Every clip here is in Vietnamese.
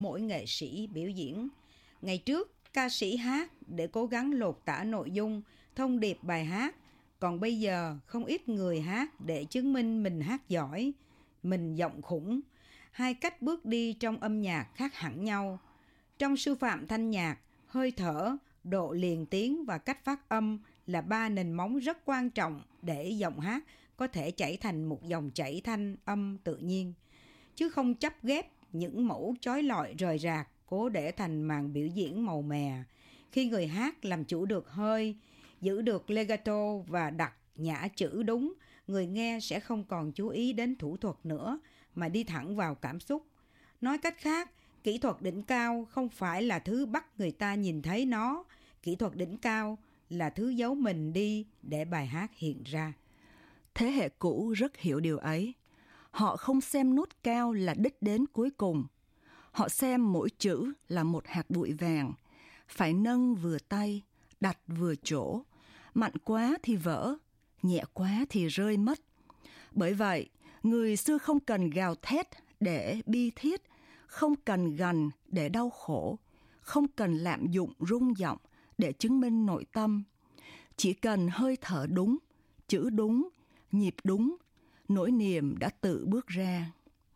mỗi nghệ sĩ biểu diễn. Ngày trước, ca sĩ hát để cố gắng lột tả nội dung, thông điệp bài hát. Còn bây giờ, không ít người hát để chứng minh mình hát giỏi, mình giọng khủng. Hai cách bước đi trong âm nhạc khác hẳn nhau. Trong sư phạm thanh nhạc, hơi thở, độ liền tiếng và cách phát âm là ba nền móng rất quan trọng để giọng hát có thể chảy thành một dòng chảy thanh âm tự nhiên, chứ không chấp ghép những mẫu chói lọi rời rạc cố để thành màn biểu diễn màu mè. Khi người hát làm chủ được hơi, giữ được legato và đặt nhả chữ đúng, người nghe sẽ không còn chú ý đến thủ thuật nữa mà đi thẳng vào cảm xúc. Nói cách khác, kỹ thuật đỉnh cao không phải là thứ bắt người ta nhìn thấy nó, kỹ thuật đỉnh cao là thứ giấu mình đi để bài hát hiện ra. Thế hệ cũ rất hiểu điều ấy. Họ không xem nốt cao là đích đến cuối cùng. Họ xem mỗi chữ là một hạt bụi vàng, phải nâng vừa tay, đặt vừa chỗ, mạnh quá thì vỡ, nhẹ quá thì rơi mất. Bởi vậy, người xưa không cần gào thét để bi thiết, không cần gằn để đau khổ, không cần lạm dụng rung giọng để chứng minh nội tâm. Chỉ cần hơi thở đúng, chữ đúng, nhịp đúng, nỗi niềm đã tự bước ra.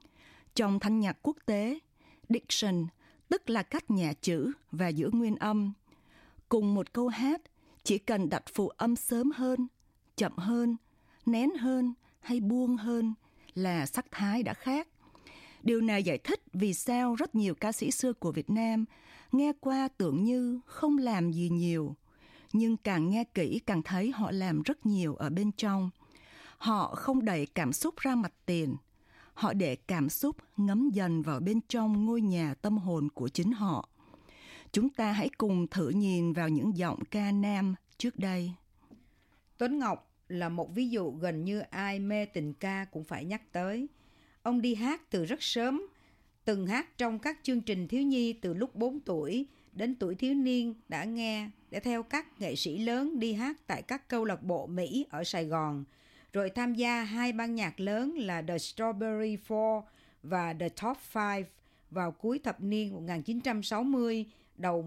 Trong thanh nhạc quốc tế, diction, tức là cách nhả chữ và giữ nguyên âm. Cùng một câu hát, chỉ cần đặt phụ âm sớm hơn, chậm hơn, nén hơn hay buông hơn là sắc thái đã khác. Điều này giải thích vì sao rất nhiều ca sĩ xưa của Việt Nam nghe qua tưởng như không làm gì nhiều, nhưng càng nghe kỹ càng thấy họ làm rất nhiều ở bên trong. Họ không đẩy cảm xúc ra mặt tiền, họ để cảm xúc ngấm dần vào bên trong ngôi nhà tâm hồn của chính họ. Chúng ta hãy cùng thử nhìn vào những giọng ca nam trước đây. Tuấn Ngọc là một ví dụ gần như ai mê tình ca cũng phải nhắc tới. Ông đi hát từ rất sớm, từng hát trong các chương trình thiếu nhi từ lúc 4 tuổi đến tuổi thiếu niên đã nghe để theo các nghệ sĩ lớn đi hát tại các câu lạc bộ Mỹ ở Sài Gòn, rồi tham gia hai ban nhạc lớn là The Strawberry Four và The Top Five vào cuối thập niên 1960, đầu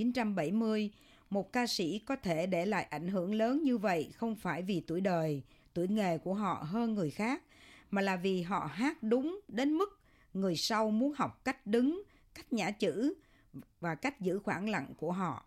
1970. Một ca sĩ có thể để lại ảnh hưởng lớn như vậy không phải vì tuổi đời, tuổi nghề của họ hơn người khác, mà là vì họ hát đúng đến mức người sau muốn học cách đứng, cách nhả chữ và cách giữ khoảng lặng của họ.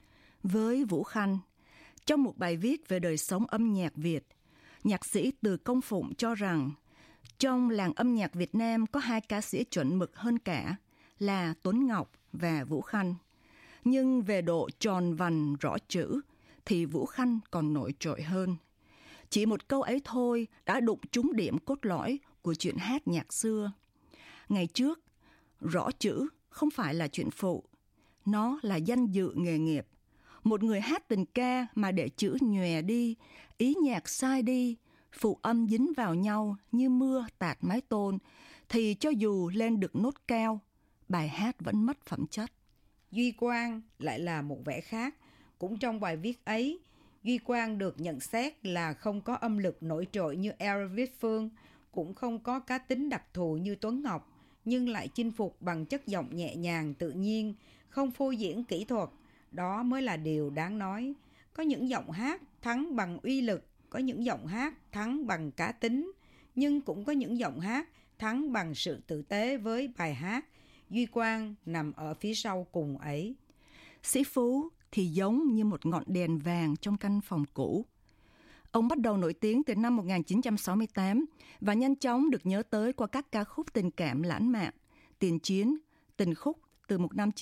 Với Vũ Khanh, trong một bài viết về đời sống âm nhạc Việt, nhạc sĩ Từ Công Phụng cho rằng trong làng âm nhạc Việt Nam có hai ca sĩ chuẩn mực hơn cả là Tuấn Ngọc và Vũ Khanh. Nhưng về độ tròn vành rõ chữ thì Vũ Khanh còn nổi trội hơn. Chỉ một câu ấy thôi đã đụng trúng điểm cốt lõi của chuyện hát nhạc xưa. Ngày trước, rõ chữ không phải là chuyện phụ, nó là danh dự nghề nghiệp. Một người hát tình ca mà để chữ nhòe đi, ý nhạc sai đi, phụ âm dính vào nhau như mưa tạt mái tôn, thì cho dù lên được nốt cao, bài hát vẫn mất phẩm chất. Duy Quang lại là một vẻ khác. Cũng trong bài viết ấy, Duy Quang được nhận xét là không có âm lực nổi trội như Aaron Viết Phương, cũng không có cá tính đặc thù như Tuấn Ngọc, nhưng lại chinh phục bằng chất giọng nhẹ nhàng tự nhiên, không phô diễn kỹ thuật. Đó mới là điều đáng nói. Có những giọng hát thắng bằng uy lực, có những giọng hát thắng bằng cá tính, nhưng cũng có những giọng hát thắng bằng sự tử tế với bài hát. Duy Quang nằm ở phía sau cùng ấy. Sĩ Phú thì giống như một ngọn đèn vàng trong căn phòng cũ. Ông bắt đầu nổi tiếng từ năm 1968 và nhanh chóng được nhớ tới qua các ca khúc tình cảm lãng mạn, tiền chiến, tình khúc từ một năm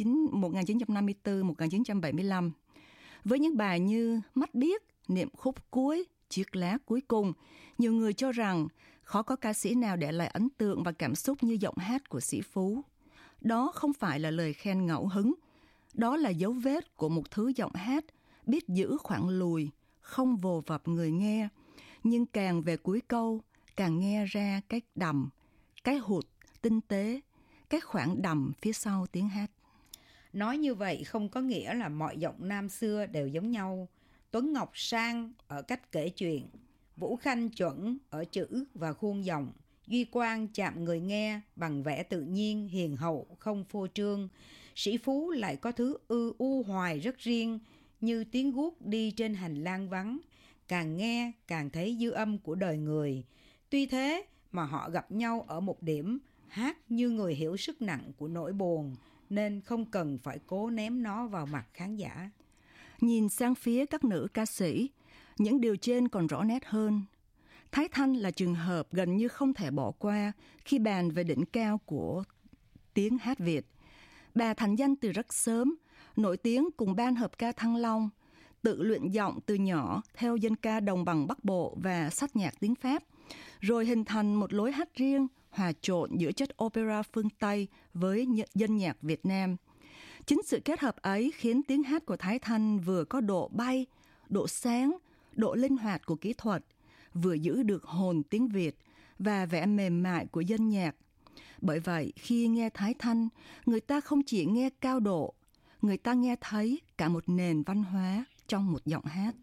1954-1975. Với những bài như Mắt Biếc, Niệm khúc cuối, Chiếc lá cuối cùng, nhiều người cho rằng khó có ca sĩ nào để lại ấn tượng và cảm xúc như giọng hát của Sĩ Phú. Đó không phải là lời khen ngẫu hứng, đó là dấu vết của một thứ giọng hát biết giữ khoảng lùi, không vồ vập người nghe, nhưng càng về cuối câu, càng nghe ra cái đầm, cái hụt tinh tế, cái khoảng đầm phía sau tiếng hát. Nói như vậy không có nghĩa là mọi giọng nam xưa đều giống nhau. Tuấn Ngọc sang ở cách kể chuyện, Vũ Khanh chuẩn ở chữ và khuôn giọng, duy quan chạm người nghe bằng vẻ tự nhiên, hiền hậu, không phô trương. Sĩ Phú lại có thứ u hoài rất riêng, như tiếng guốc đi trên hành lang vắng, càng nghe càng thấy dư âm của đời người. Tuy thế mà họ gặp nhau ở một điểm, hát như người hiểu sức nặng của nỗi buồn, nên không cần phải cố ném nó vào mặt khán giả. Nhìn sang phía các nữ ca sĩ, những điều trên còn rõ nét hơn. Thái Thanh là trường hợp gần như không thể bỏ qua khi bàn về đỉnh cao của tiếng hát Việt. Bà thành danh từ rất sớm, nổi tiếng cùng ban hợp ca Thăng Long, tự luyện giọng từ nhỏ theo dân ca đồng bằng Bắc Bộ và sách nhạc tiếng Pháp, rồi hình thành một lối hát riêng, hòa trộn giữa chất opera phương Tây với dân nhạc Việt Nam. Chính sự kết hợp ấy khiến tiếng hát của Thái Thanh vừa có độ bay, độ sáng, độ linh hoạt của kỹ thuật, vừa giữ được hồn tiếng Việt và vẻ mềm mại của dân nhạc. Bởi vậy, khi nghe Thái Thanh, người ta không chỉ nghe cao độ, người ta nghe thấy cả một nền văn hóa trong một giọng hát.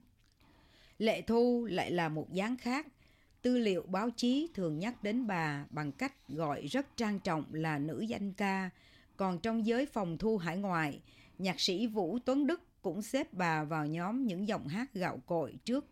Lệ Thu lại là một dáng khác. Tư liệu báo chí thường nhắc đến bà bằng cách gọi rất trang trọng là nữ danh ca. Còn trong giới phòng thu hải ngoại, nhạc sĩ Vũ Tuấn Đức cũng xếp bà vào nhóm những giọng hát gạo cội trước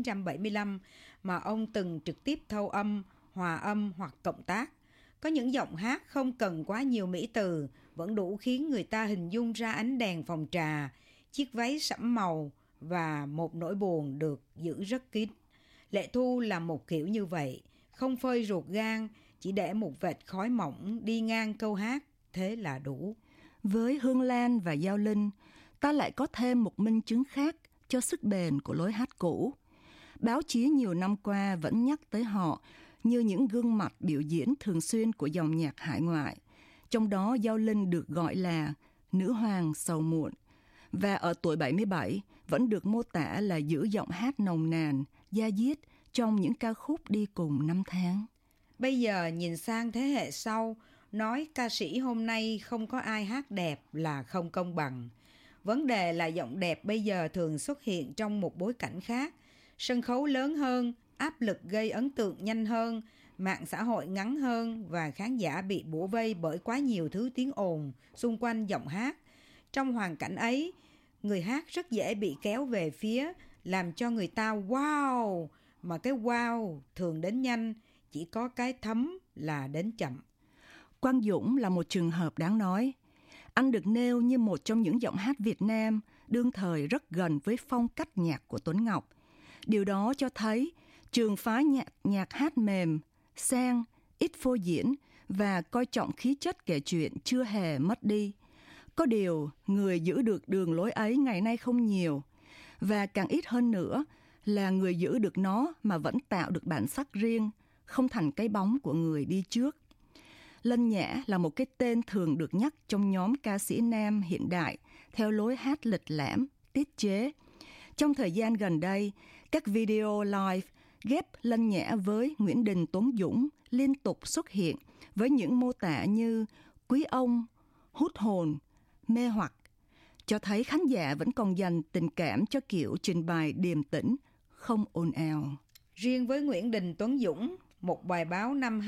1975 mà ông từng trực tiếp thâu âm, hòa âm hoặc cộng tác. Có những giọng hát không cần quá nhiều mỹ từ, vẫn đủ khiến người ta hình dung ra ánh đèn phòng trà, chiếc váy sẫm màu và một nỗi buồn được giữ rất kín. Lệ Thu là một kiểu như vậy, không phơi ruột gan, chỉ để một vệt khói mỏng đi ngang câu hát, thế là đủ. Với Hương Lan và Giao Linh, ta lại có thêm một minh chứng khác cho sức bền của lối hát cũ. Báo chí nhiều năm qua vẫn nhắc tới họ như những gương mặt biểu diễn thường xuyên của dòng nhạc hải ngoại. Trong đó Giao Linh được gọi là nữ hoàng sầu muộn, và ở tuổi 77 vẫn được mô tả là giữ giọng hát nồng nàn, da diết trong những ca khúc đi cùng năm tháng. Bây giờ nhìn sang thế hệ sau, nói ca sĩ hôm nay không có ai hát đẹp là không công bằng. Vấn đề là giọng đẹp bây giờ thường xuất hiện trong một bối cảnh khác. Sân khấu lớn hơn, áp lực gây ấn tượng nhanh hơn, mạng xã hội ngắn hơn và khán giả bị bủa vây bởi quá nhiều thứ tiếng ồn xung quanh giọng hát. Trong hoàn cảnh ấy, người hát rất dễ bị kéo về phía, làm cho người ta wow, mà cái wow thường đến nhanh, chỉ có cái thấm là đến chậm. Quang Dũng là một trường hợp đáng nói. Anh được nêu như một trong những giọng hát Việt Nam đương thời rất gần với phong cách nhạc của Tuấn Ngọc. Điều đó cho thấy trường phái nhạc hát mềm, sang, ít phô diễn và coi trọng khí chất kể chuyện chưa hề mất đi. Có điều, người giữ được đường lối ấy ngày nay không nhiều, và càng ít hơn nữa là người giữ được nó mà vẫn tạo được bản sắc riêng, không thành cái bóng của người đi trước. Lân Nhã là một cái tên thường được nhắc trong nhóm ca sĩ nam hiện đại theo lối hát lịch lãm, tiết chế. Trong thời gian gần đây, các video live ghép Lân Nhã với Nguyễn Đình Tuấn Dũng liên tục xuất hiện với những mô tả như quý ông, hút hồn, mê hoặc, cho thấy khán giả vẫn còn dành tình cảm cho kiểu trình bày điềm tĩnh, không ồn ào. Riêng với Nguyễn Đình Tuấn Dũng, một bài báo năm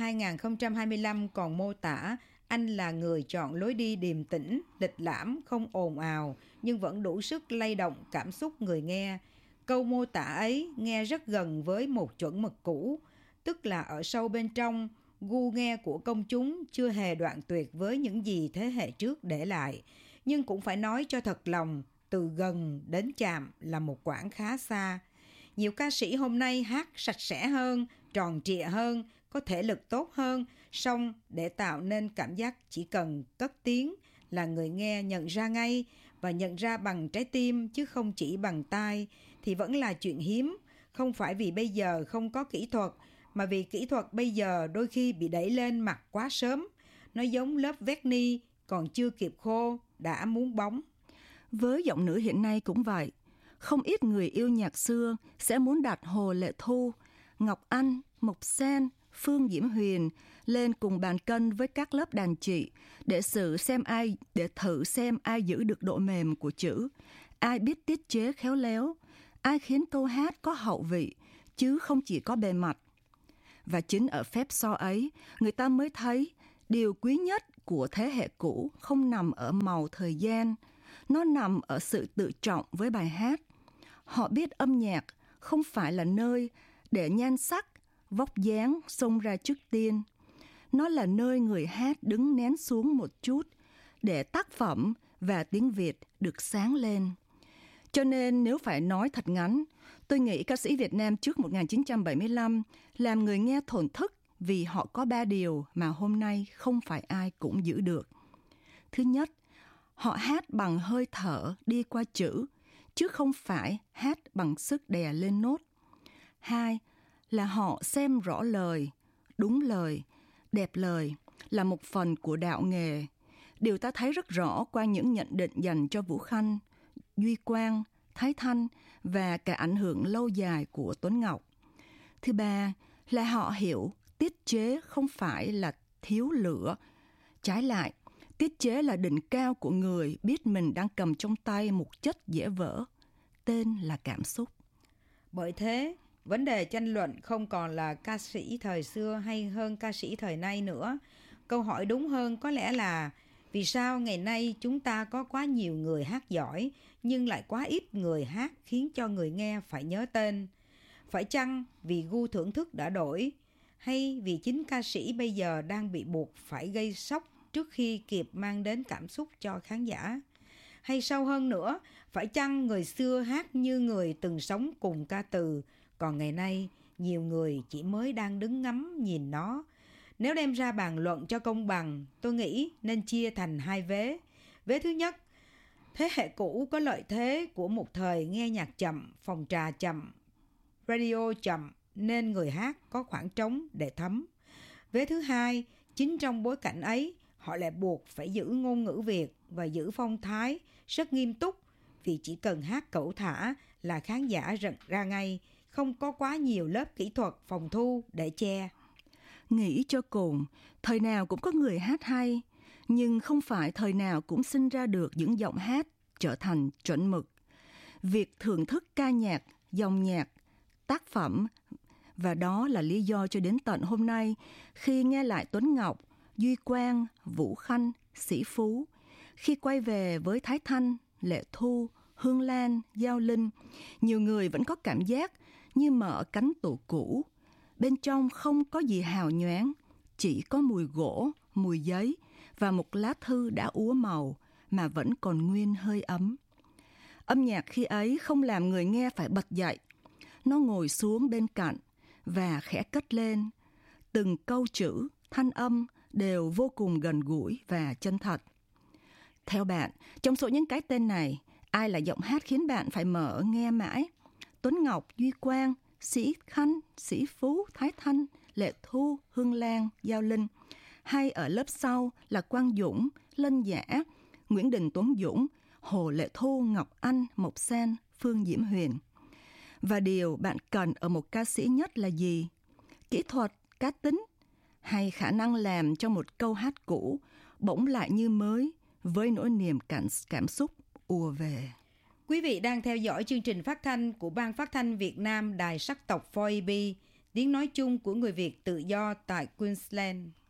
2025 còn mô tả anh là người chọn lối đi điềm tĩnh, lịch lãm, không ồn ào, nhưng vẫn đủ sức lay động cảm xúc người nghe. Câu mô tả ấy nghe rất gần với một chuẩn mực cũ, tức là ở sâu bên trong, gu nghe của công chúng chưa hề đoạn tuyệt với những gì thế hệ trước để lại. Nhưng cũng phải nói cho thật lòng, từ gần đến chạm là một quãng khá xa. Nhiều ca sĩ hôm nay hát sạch sẽ hơn, tròn trịa hơn, có thể lực tốt hơn, song để tạo nên cảm giác chỉ cần cất tiếng là người nghe nhận ra ngay, và nhận ra bằng trái tim chứ không chỉ bằng tai, thì vẫn là chuyện hiếm. Không phải vì bây giờ không có kỹ thuật, mà vì kỹ thuật bây giờ đôi khi bị đẩy lên mặt quá sớm. Nó giống lớp verni còn chưa kịp khô đã muốn bóng. Với giọng nữ hiện nay cũng vậy. Không ít người yêu nhạc xưa sẽ muốn đặt Hồ Lệ Thu, Ngọc Anh, Mộc Sen, Phương Diễm Huyền lên cùng bàn cân với các lớp đàn chị để thử xem ai giữ được độ mềm của chữ, ai biết tiết chế khéo léo, ai khiến câu hát có hậu vị chứ không chỉ có bề mặt. Và chính ở phép so ấy, người ta mới thấy điều quý nhất của thế hệ cũ không nằm ở màu thời gian, nó nằm ở sự tự trọng với bài hát. Họ biết âm nhạc không phải là nơi để nhan sắc, vóc dáng xông ra trước tiên. Nó là nơi người hát đứng nén xuống một chút để tác phẩm và tiếng Việt được sáng lên. Cho nên nếu phải nói thật ngắn, tôi nghĩ ca sĩ Việt Nam trước 1975 làm người nghe thổn thức vì họ có 3 điều mà hôm nay không phải ai cũng giữ được. Thứ nhất, họ hát bằng hơi thở đi qua chữ, chứ không phải hát bằng sức đè lên nốt. Hai, là họ xem rõ lời, đúng lời, đẹp lời là một phần của đạo nghề. Điều ta thấy rất rõ qua những nhận định dành cho Vũ Khanh, Duy Quang, Thái Thanh và cả ảnh hưởng lâu dài của Tuấn Ngọc. Thứ ba là họ hiểu tiết chế không phải là thiếu lửa. Trái lại, tiết chế là đỉnh cao của người biết mình đang cầm trong tay một chất dễ vỡ, tên là cảm xúc. Bởi thế, vấn đề tranh luận không còn là ca sĩ thời xưa hay hơn ca sĩ thời nay nữa. Câu hỏi đúng hơn có lẽ là vì sao ngày nay chúng ta có quá nhiều người hát giỏi nhưng lại quá ít người hát khiến cho người nghe phải nhớ tên? Phải chăng vì gu thưởng thức đã đổi? Hay vì chính ca sĩ bây giờ đang bị buộc phải gây sốc trước khi kịp mang đến cảm xúc cho khán giả? Hay sâu hơn nữa, phải chăng người xưa hát như người từng sống cùng ca từ, còn ngày nay nhiều người chỉ mới đang đứng ngắm nhìn nó? Nếu đem ra bàn luận cho công bằng, tôi nghĩ nên chia thành hai vế. Vế thứ nhất, thế hệ cũ có lợi thế của một thời nghe nhạc chậm, phòng trà chậm, radio chậm, nên người hát có khoảng trống để thấm. Vế thứ hai, chính trong bối cảnh ấy, họ lại buộc phải giữ ngôn ngữ Việt và giữ phong thái rất nghiêm túc, vì chỉ cần hát cẩu thả là khán giả rận ra ngay, không có quá nhiều lớp kỹ thuật phòng thu để che. Nghĩ cho cùng, thời nào cũng có người hát hay, nhưng không phải thời nào cũng sinh ra được những giọng hát trở thành chuẩn mực. Việc thưởng thức ca nhạc, dòng nhạc, tác phẩm, và đó là lý do cho đến tận hôm nay, khi nghe lại Tuấn Ngọc, Duy Quang, Vũ Khanh, Sĩ Phú, khi quay về với Thái Thanh, Lệ Thu, Hương Lan, Giao Linh, nhiều người vẫn có cảm giác như mở cánh tủ cũ. Bên trong không có gì hào nhoáng, chỉ có mùi gỗ, mùi giấy và một lá thư đã úa màu mà vẫn còn nguyên hơi ấm. Âm nhạc khi ấy không làm người nghe phải bật dậy. Nó ngồi xuống bên cạnh và khẽ cất lên. Từng câu chữ, thanh âm đều vô cùng gần gũi và chân thật. Theo bạn, trong số những cái tên này, ai là giọng hát khiến bạn phải mở nghe mãi? Tuấn Ngọc, Duy Quang, Sĩ Khanh, Sĩ Phú, Thái Thanh, Lệ Thu, Hương Lan, Giao Linh, hay ở lớp sau là Quang Dũng, Lân Giả, Nguyễn Đình Tuấn Dũng, Hồ Lệ Thu, Ngọc Anh, Mộc Sen, Phương Diễm Huyền. Và điều bạn cần ở một ca sĩ nhất là gì? Kỹ thuật, cá tính, hay khả năng làm cho một câu hát cũ bỗng lại như mới với nỗi niềm cảm xúc ùa về? Quý vị đang theo dõi chương trình phát thanh của Ban Phát thanh Việt Nam Đài Sắc tộc 4EB, tiếng nói chung của người Việt tự do tại Queensland.